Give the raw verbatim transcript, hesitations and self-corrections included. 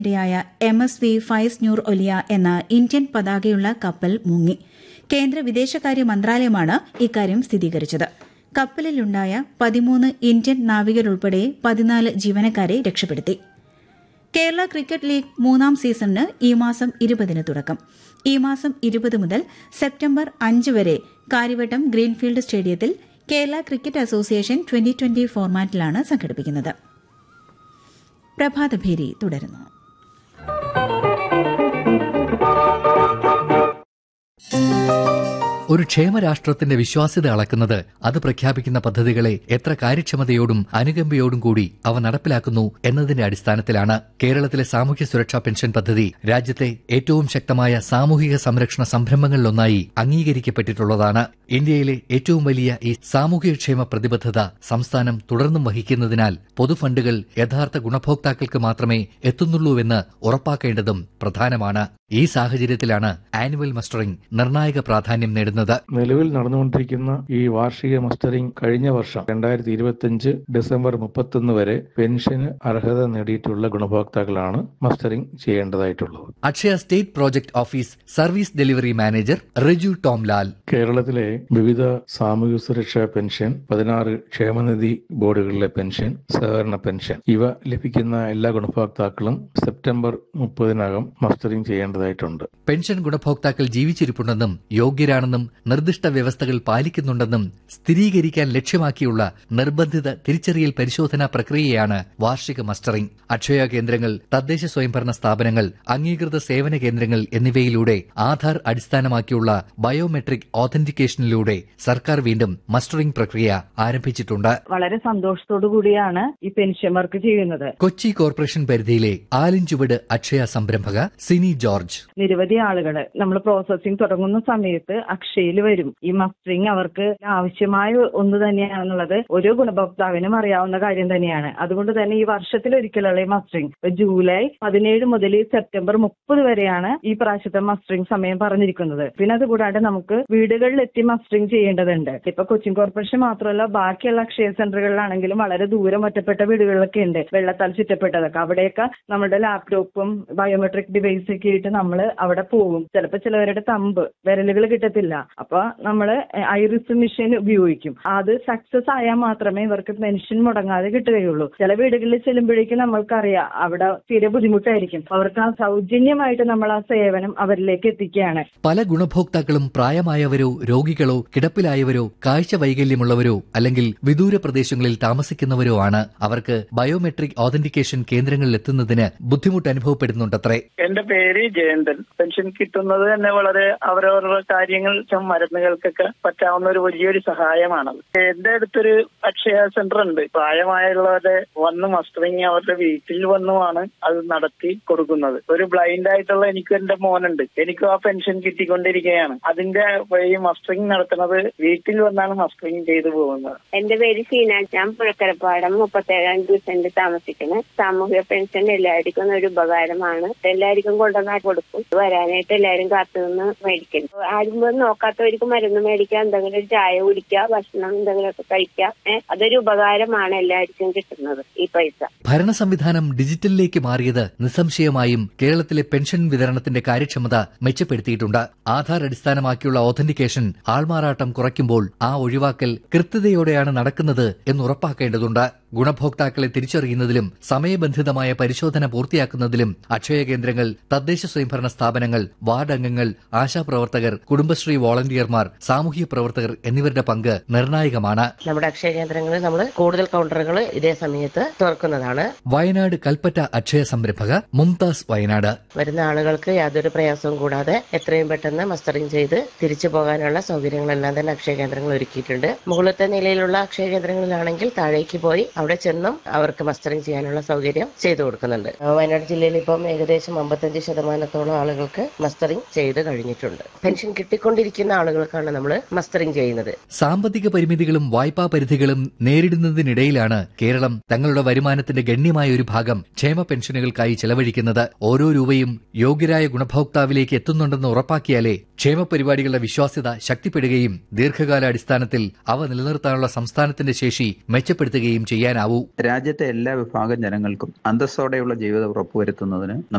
യായ M S V Faiz newer Olya എന്ന Indian പതാകയുള്ള കപ്പൽ മുങ്ങി. കേന്ദ്ര വിദേശകാര്യ മന്ത്രാലയമാണ് ഇക്കാര്യം സ്ഥിരീകരിച്ചത്. കപ്പലിലുണ്ടായ പതിമൂന്ന് ഇന്ത്യൻ നാവികരുൾപ്പെടെ പതിനാല് ജീവനക്കാരെ രക്ഷപ്പെടുത്തി. കേരള ക്രിക്കറ്റ് ലീഗ് മൂന്നാം സീസണിന് ഈ മാസം ഇരുപതിന് തുടക്കം. ഈ മാസം ഇരുപത് മുതൽ സെപ്റ്റംബർ അഞ്ച് വരെ കാര്യവട്ടം ഗ്രീൻഫീൽഡ് സ്റ്റേഡിയത്തിൽ Kerala cricket association twenty twenty ഫോർമാറ്റിലാണ് സംഘടിപ്പിക്കുന്നത്. പ്രഭാതഭേരി തുടരുന്നു. ഒരു ക്ഷേമരാഷ്ട്രത്തിന്റെ വിശ്വാസ്യത അളക്കുന്നത് അത് പ്രഖ്യാപിക്കുന്ന പദ്ധതികളെ എത്ര കാര്യക്ഷമതയോടും അനുകമ്പയോടും കൂടി അവ നടപ്പിലാക്കുന്നു എന്നതിന്റെ അടിസ്ഥാനത്തിലാണ്. കേരളത്തിലെ സാമൂഹ്യ സുരക്ഷാ പെൻഷൻ പദ്ധതി രാജ്യത്തെ ഏറ്റവും ശക്തമായ സാമൂഹിക സംരക്ഷണ സംരംഭങ്ങളിലൊന്നായി അംഗീകരിക്കപ്പെട്ടിട്ടുള്ളതാണ്. ഇന്ത്യയിലെ ഏറ്റവും വലിയ ഈ സാമൂഹ്യക്ഷേമ പ്രതിബദ്ധത സംസ്ഥാനം തുടർന്നും വഹിക്കുന്നതിനാൽ പൊതുഫണ്ടുകൾ യഥാർത്ഥ ഗുണഭോക്താക്കൾക്ക് മാത്രമേ എത്തുന്നുള്ളൂവെന്ന് ഉറപ്പാക്കേണ്ടതും പ്രധാനമാണ്. ഈ സാഹചര്യത്തിലാണ് ആനുവൽ മസ്റ്ററിംഗ് നിർണായക പ്രാധാന്യം നേടുന്നത്. നിലവിൽ നടന്നുകൊണ്ടിരിക്കുന്ന ഈ വാർഷിക മസ്റ്ററിംഗ് കഴിഞ്ഞ വർഷം രണ്ടായിരത്തി ഇരുപത്തിയഞ്ച് ഡിസംബർ മുപ്പത്തൊന്ന് വരെ പെൻഷന് അർഹത നേടിയിട്ടുള്ള ഗുണഭോക്താക്കളാണ് mustering ചെയ്യേണ്ടതായിട്ടുള്ളത്. Akshaya state project office service delivery manager Riju Tomlal. കേരളത്തിലെ വിവിധ സാമൂഹ്യ സുരക്ഷാ പെൻഷൻ, പതിനാറ് ക്ഷേമനിധി ബോർഡുകളിലെ പെൻഷൻ, സഹകരണ പെൻഷൻ ഇവ ലഭിക്കുന്ന എല്ലാ ഗുണഭോക്താക്കളും സെപ്റ്റംബർ മുപ്പതിനകം മസ്റ്ററിംഗ് ചെയ്യേണ്ടതായിട്ടുണ്ട്. പെൻഷൻ ഗുണഭോക്താക്കൾ ജീവിച്ചിരിപ്പുണ്ടെന്നും യോഗ്യരാണെന്നും നിർദ്ദിഷ്ട വ്യവസ്ഥകൾ പാലിക്കുന്നുണ്ടെന്നും സ്ഥിരീകരിക്കാൻ ലക്ഷ്യമാക്കിയുള്ള നിർബന്ധിത തിരിച്ചറിയൽ പരിശോധനാ പ്രക്രിയയാണ് വാർഷിക മസ്റ്ററിംഗ്. അക്ഷയ കേന്ദ്രങ്ങൾ, തദ്ദേശ സ്വയംഭരണ സ്ഥാപനങ്ങൾ, അംഗീകൃത സേവന കേന്ദ്രങ്ങൾ എന്നിവയിലൂടെ ആധാർ അടിസ്ഥാനമാക്കിയുള്ള ബയോമെട്രിക് ഓതന്റിക്കേഷനിലൂടെ സർക്കാർ വീണ്ടും മസ്റ്ററിംഗ് പ്രക്രിയ ആരംഭിച്ചിട്ടുണ്ട്. വളരെ സന്തോഷത്തോടു കൂടിയാണ് ഈ പെൻഷൻ വർക്ക് ചെയ്യുന്നത്. കൊച്ചി കോർപ്പറേഷൻ പരിധിയിലെ ആലിൻചുവട് അക്ഷയ സംരംഭക സിനി ജോർജ്. നിരവധി ആളുകൾ നമ്മൾ പ്രോസസ്സിംഗ് തുടങ്ങുന്ന സമയത്ത് അക്ഷയയിൽ വരും. ഈ മസ്റ്ററിംഗ് അവർക്ക് ആവശ്യമായ ഒന്ന് തന്നെയാണെന്നുള്ളത് ഓരോ ഗുണഭോക്താവിനും അറിയാവുന്ന കാര്യം തന്നെയാണ്. അതുകൊണ്ട് തന്നെ ഈ വർഷത്തിലൊരിക്കലുള്ള ഈ മസ്റ്ററിംഗ് ജൂലൈ പതിനേഴ് മുതൽ സെപ്റ്റംബർ മുപ്പത് വരെയാണ് ഈ പ്രാവശ്യത്തെ മസ്റ്ററിംഗ് സമയം പറഞ്ഞിരിക്കുന്നത്. പിന്നെ അതുകൂടാതെ നമുക്ക് വീടുകളിലെത്തി മസ്റ്ററിംഗ് ചെയ്യേണ്ടതുണ്ട്. ഇപ്പൊ കൊച്ചിൻ കോർപ്പറേഷൻ മാത്രമല്ല, ബാക്കിയുള്ള അക്ഷയ സെന്ററുകളിലാണെങ്കിലും വളരെ ദൂരം ഒറ്റപ്പെട്ട വീടുകളിലൊക്കെ ഉണ്ട്, വെള്ളത്താൽ ചുറ്റപ്പെട്ടതൊക്കെ. അവിടെയൊക്കെ നമ്മുടെ ലാപ്ടോപ്പും ബയോമെട്രിക് ഡിവൈസ് ഒക്കെ ആയിട്ട് നമ്മൾ അവിടെ പോകും. ചിലപ്പോൾ ചിലവരുടെ തമ്പ് വിരലുകൾ കിട്ടത്തില്ല. അപ്പൊ നമ്മള് ഐറിസ് മെഷീൻ ഉപയോഗിക്കും. അത് സക്സസ് ആയാൽ മാത്രമേ ഇവർക്ക് പെൻഷൻ മുടങ്ങാതെ കിട്ടുകയുള്ളൂ. ചില വീടുകളിൽ ചെല്ലുമ്പോഴേക്കും നമ്മൾക്കറിയാം അവിടെ തീരെ ബുദ്ധിമുട്ടായിരിക്കും. അവർക്ക് ആ സൗജന്യമായിട്ട് നമ്മൾ ആ സേവനം അവരിലേക്ക് എത്തിക്കുകയാണ്. പല ഗുണഭോക്താക്കളും പ്രായമായവരോ രോഗികളോ കിടപ്പിലായവരോ കാഴ്ച വൈകല്യമുള്ളവരോ അല്ലെങ്കിൽ വിദൂര പ്രദേശങ്ങളിൽ താമസിക്കുന്നവരോ ആണ്. അവർക്ക് ബയോമെട്രിക് ഓതന്റിക്കേഷൻ കേന്ദ്രങ്ങളിൽ എത്തുന്നതിന് ബുദ്ധിമുട്ട് അനുഭവപ്പെടുന്നുണ്ടത്രേ. എന്റെ പേര് ജയന്തൻ. പെൻഷൻ കിട്ടുന്നത് തന്നെ വളരെ അവരവരുടെ കാര്യങ്ങൾ, മരുന്നുകൾക്കൊക്കെ പറ്റാവുന്ന ഒരു വലിയൊരു സഹായമാണത്. എന്റെ അടുത്തൊരു അക്ഷയ സെന്റർ ഉണ്ട്. പ്രായമായുള്ളവരെ വന്ന് മസ്റ്ററിങ് അവരുടെ വീട്ടിൽ വന്നുമാണ് അത് നടത്തി കൊടുക്കുന്നത്. ഒരു ബ്ലൈൻഡ് ആയിട്ടുള്ള എനിക്കും എന്റെ മോനുണ്ട്. എനിക്കും ആ പെൻഷൻ കിട്ടിക്കൊണ്ടിരിക്കുകയാണ്. അതിന്റെ ഈ മസ്റ്ററിങ് നടത്തുന്നത് വീട്ടിൽ വന്നാണ് മസ്റ്ററിങ് ചെയ്തു പോകുന്നത്. എന്റെ പേര് ഷീന. ഞാൻ പുഴക്കരപ്പാടം മുപ്പത്തേഴാം ദിവസം താമസിക്കുന്നത്. സാമൂഹ്യ പെൻഷൻ എല്ലാവർക്കും ഒരു ഉപകാരമാണ്. എല്ലാവർക്കും കൊണ്ടുവന്നാൽ കൊടുക്കും. വരാനായിട്ട് എല്ലാവരും കാത്തുനിന്ന് മേടിക്കും. ആരും നോക്കാത്തവർക്ക് മരുന്ന് മേടിക്കാം, എന്തെങ്കിലും ഒരു ചായ കുടിക്കുക, ഭക്ഷണം എന്തെങ്കിലുമൊക്കെ കഴിക്കാം. അതൊരു ഉപകാരമാണ് എല്ലാവർക്കും കിട്ടുന്നത് ഈ പൈസ. ഭരണ സംവിധാനം ഡിജിറ്റലിലേക്ക് മാറിയത് നിസ്സംശയമായും കേരളത്തിലെ പെൻഷൻ വിതരണത്തിന്റെ കാര്യക്ഷമത മെച്ചപ്പെടുത്തിയിട്ടുണ്ട്. ആധാർ അടിസ്ഥാനമാക്കിയുള്ള ഓതന്റിക്കേഷൻ ആൾമാറാട്ടം കുറയ്ക്കുമ്പോൾ ആ ഒഴിവാക്കൽ കൃത്യതയോടെയാണ് നടക്കുന്നത് എന്നുറപ്പാക്കേണ്ടതുണ്ട്. ഗുണഭോക്താക്കളെ തിരിച്ചറിയുന്നതിലും സമയബന്ധിതമായ പരിശോധന പൂർത്തിയാക്കുന്നതിലും അക്ഷയ കേന്ദ്രങ്ങൾ, തദ്ദേശ സ്വയംഭരണ സ്ഥാപനങ്ങൾ, വാർഡ് അംഗങ്ങൾ, ആശാപ്രവർത്തകർ, കുടുംബശ്രീ വോളണ്ടിയർമാർ, സാമൂഹ്യ പ്രവർത്തകർ എന്നിവരുടെ പങ്ക് നിർണായകമാണ്. നമ്മുടെ അക്ഷയ കേന്ദ്രങ്ങളിൽ നമ്മൾ കൂടുതൽ കൌണ്ടറുകൾ ഇതേ സമയത്ത് തുറക്കുന്നതാണ്. വയനാട് കൽപ്പറ്റ അക്ഷയ സംരംഭക മുംതാസ് വയനാട്. വരുന്ന ആളുകൾക്ക് യാതൊരു പ്രയാസവും കൂടാതെ എത്രയും പെട്ടെന്ന് മസ്റ്ററിംഗ് ചെയ്ത് തിരിച്ചു പോകാനുള്ള സൗകര്യങ്ങളെല്ലാം തന്നെ അക്ഷയ കേന്ദ്രങ്ങൾ ഒരുക്കിയിട്ടുണ്ട്. മുകളിലത്തെ നിലയിലുള്ള അക്ഷയ കേന്ദ്രങ്ങളിലാണെങ്കിൽ താഴേക്ക് പോയി അവിടെ ചെന്നും അവർക്ക് മസ്റ്ററിംഗ് ചെയ്യാനുള്ള സൗകര്യം ചെയ്തു കൊടുക്കുന്നുണ്ട്. വയനാട് ജില്ലയിൽ ഇപ്പം ഏകദേശം അമ്പത്തഞ്ച് ശതമാനത്തോളം ശതമാനത്തോളം ആളുകൾക്ക് മസ്റ്ററിംഗ് ചെയ്ത് കഴിഞ്ഞിട്ടുണ്ട്. പെൻഷൻ കിട്ടിക്കൊണ്ടിരിക്കുന്ന ആളുകൾക്കാണ് നമ്മൾ മസ്റ്ററിംഗ് ചെയ്യുന്നത്. സാമ്പത്തിക പരിമിതികളും വായ്പാ പരിധികളും നേരിടുന്നതിനിടയിലാണ് കേരളം തങ്ങളുടെ വരുമാനത്തിന്റെ ഗണ്യമായ ഒരു ഭാഗം ക്ഷേമ പെൻഷനുകൾക്കായി ചെലവഴിക്കുന്നത്. ഓരോ രൂപയും യോഗ്യരായ ഗുണഭോക്താവിലേക്ക് എത്തുന്നുണ്ടെന്ന് ഉറപ്പാക്കിയാലേ ക്ഷേമ പരിപാടികളുടെ വിശ്വാസ്യത ശക്തിപ്പെടുകയും ദീർഘകാലാടിസ്ഥാനത്തിൽ അവ നിലനിർത്താനുള്ള സംസ്ഥാനത്തിന്റെ ശേഷി മെച്ചപ്പെടുത്തുകയും ചെയ്യാനാവൂ. രാജ്യത്തെ എല്ലാ വിഭാഗം ജനങ്ങൾക്കും അന്തസ്സോടെയുള്ള ജീവിതം ഉറപ്പുവരുത്തുന്നതിന്